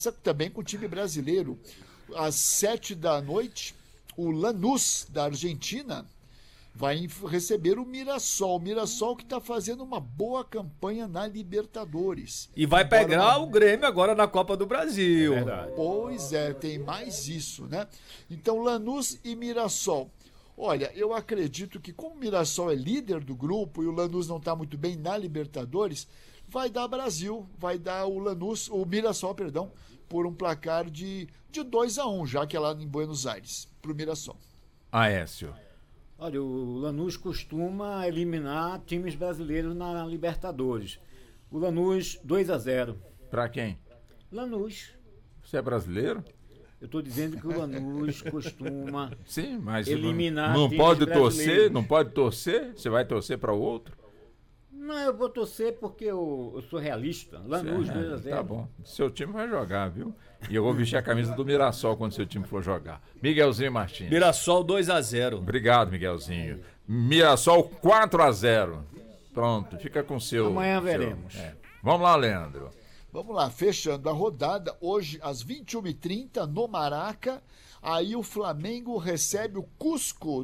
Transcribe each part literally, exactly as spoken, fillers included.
também com o time brasileiro. Às sete da noite, o Lanús, da Argentina, vai receber o Mirassol. O Mirassol que está fazendo uma boa campanha na Libertadores. E vai Embora pegar uma... o Grêmio agora na Copa do Brasil. É pois é, tem mais isso, né? Então, Lanús e Mirassol. Olha, eu acredito que como o Mirassol é líder do grupo e o Lanús não está muito bem na Libertadores, vai dar Brasil, vai dar o Lanús, o Mirassol, perdão, por um placar de, de dois a um, já que é lá em Buenos Aires, pro Mirassol. Aécio. Olha, o Lanús costuma eliminar times brasileiros na Libertadores. O Lanús dois a zero. Pra quem? Lanús. Você é brasileiro? Eu estou dizendo que o Lanús costuma Sim, mas eliminar não, não times pode torcer, brasileiros. não pode torcer? Você vai torcer para o outro? Não, eu vou torcer porque eu, eu sou realista. Lanús É, dois a zero. tá bom. Seu time vai jogar, viu? E eu vou vestir a camisa do Mirassol quando seu time for jogar. Miguelzinho Martins. Mirassol dois a zero. Obrigado, Miguelzinho. Mirassol quatro a zero. Pronto, fica com o seu. Amanhã seu- veremos. é. Vamos lá, Leandro. Vamos lá, fechando a rodada, hoje às vinte e uma e trinta no Maraca, aí o Flamengo recebe o Cusco do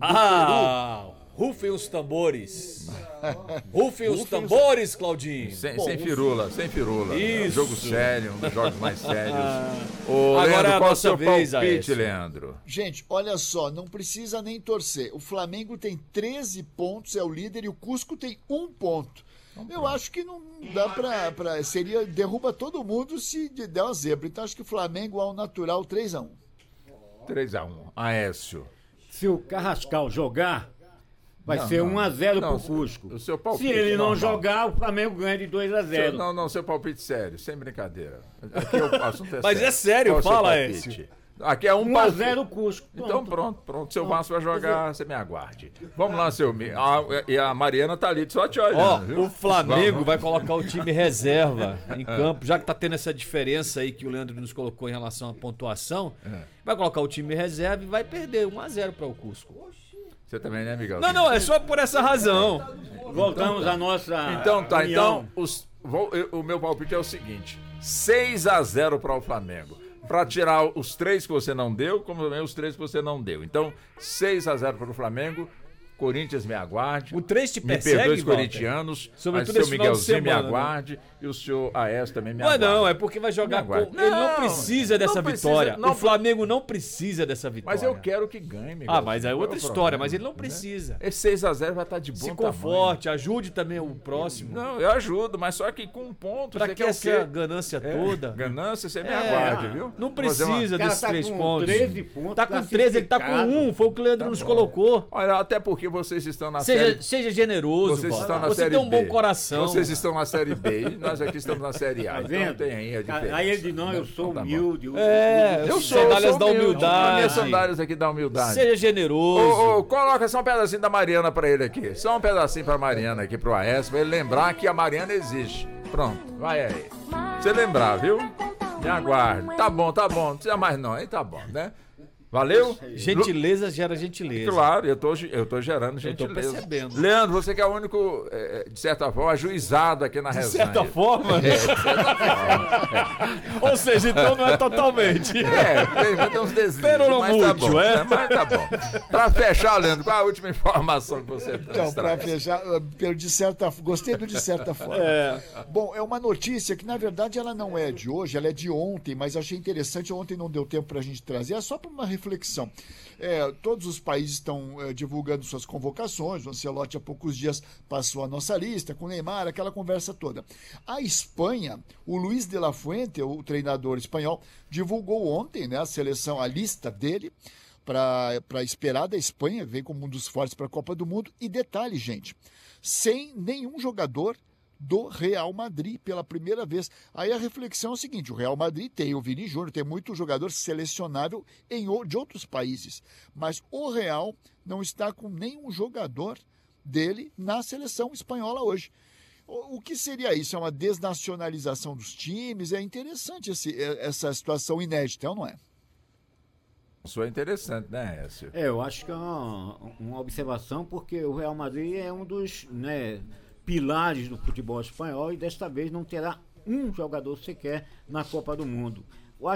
Ah, rufem os tambores. Rufem os tambores, Claudinho. Sem, Bom, sem o- firula, sem firula. Isso. Jogo sério, um dos jogos mais sérios. Ô, Agora Leandro, é a qual é o nossa seu vez, palpite, Aécio. Leandro? Peru. Gente, olha só, não precisa nem torcer. O Flamengo tem treze pontos, é o líder, e o Cusco tem um ponto. Eu acho que não dá pra, pra. Seria. Derruba todo mundo se der uma zebra. Então acho que o Flamengo ao natural três a um. três a um. Aécio. Se o Carrascal jogar, vai Não, ser não. um a zero Não, pro Cusco. o seu palpite Se ele não normal. jogar, o Flamengo ganha de dois a Seu- zero. não, não, seu palpite sério, sem brincadeira. Aqui o assunto é Mas sério. é sério, Qual o seu fala, palpite? Écio. Aqui é um um a palpite. zero Cusco. Então pronto, pronto. Seu Vasco vai jogar, você me aguarde. Vamos lá, seu. Mi- Ah, e a Mariana tá ali só te olhando, Ó, viu? o Flamengo Vamos. vai colocar o time reserva em campo, já que tá tendo essa diferença aí que o Leandro nos colocou em relação à pontuação. Vai colocar o time reserva e vai perder um a zero para o Cusco. Você também, né, Miguel? Não, não, é só por essa razão. Voltamos à nossa Então tá, união. então os- vou- eu- o meu palpite é o seguinte: seis a zero para o Flamengo. Pra tirar os três que você não deu, como também os três que você não deu. Então, seis a zero para o Flamengo. Corinthians me aguarde. O três te Me persegue, perdoe os Walter? corintianos. Sobretudo mas o esse seu final de Miguelzinho me semana, né? aguarde. E o senhor Aécio também me Mas aguarde. não, é porque vai jogar Me com... aguarde. Ele não Não, precisa dessa não precisa, vitória. não- O Flamengo não precisa dessa vitória. Mas eu quero que ganhe, Miguel. Ah, mas é outra Qual o história, problema, mas ele não né? precisa. Esse seis a zero vai estar de bom Se tamanho. conforte, ajude também o próximo. Não, eu ajudo, mas só que com um ponto. Pra você que quer essa o quê? ganância É, toda? Ganância, você me É, aguarde, viu? Não Fazer uma- precisa O cara desses tá três com pontos. treze pontos, Tá com treze, ele tá com classificado. um. Foi o que o Leandro nos bom. colocou. Olha, até porque vocês estão na Seja, série... seja generoso, Vocês Walter. estão na Você série tem um bom B. coração. Vocês estão na série B e nós aqui estamos na série A. Tá Então vendo? tem aí a diferença. Aí ele diz, não, eu sou Então tá bom. humilde. eu- É, Eu As sou, sandálias eu sou da humilde. humildade. Minhas sandálias aqui da humildade. Seja generoso. Ô, ô, coloca só um pedacinho da Mariana pra ele aqui. Só um pedacinho pra Mariana aqui, pro Aécio, pra ele lembrar que a Mariana existe. Pronto, vai aí. Pra você lembrar, viu? Me aguarde. Tá bom, tá bom. Não precisa mais não, aí tá bom, né? Valeu? Gentileza gera gentileza. Claro, eu tô, eu tô gerando Eu tô gentileza. percebendo. Leandro, você que é o único, é, de certa forma, ajuizado aqui na De resenha. certa forma. É, de certa forma. Ou seja, então não é totalmente. É, tem, tem uns deslizes, Pero no mas tá mucho, bom. é? né? Mas tá bom. Pra fechar, Leandro, qual a última informação que você Então, traz? para fechar, uh, pelo de certa, gostei do de certa forma. Bom, é uma notícia que na verdade ela não é de hoje, ela é de ontem, mas achei interessante. Ontem não deu tempo para a gente trazer, é só para uma reflexão. É, todos os países estão é, divulgando suas convocações. O Ancelotti há poucos dias passou a nossa lista com o Neymar, aquela conversa toda. A Espanha, o Luís de la Fuente, o treinador espanhol, divulgou ontem, né, a seleção, a lista dele para esperar da Espanha, vem como um dos fortes para a Copa do Mundo. E detalhe, gente, sem nenhum jogador do Real Madrid pela primeira vez. Aí a reflexão é o seguinte: o Real Madrid tem o Vini Júnior, tem muito jogador selecionável em, o- de outros países, mas o Real não está com nenhum jogador dele na seleção espanhola hoje. O, o que seria isso? É uma desnacionalização dos times? É interessante esse, é- essa situação inédita, não é? Isso é interessante, né, Écio? É, eu acho que é uma, uma observação, porque o Real Madrid é um dos, né, pilares do futebol espanhol e desta vez não terá um jogador sequer na Copa do Mundo.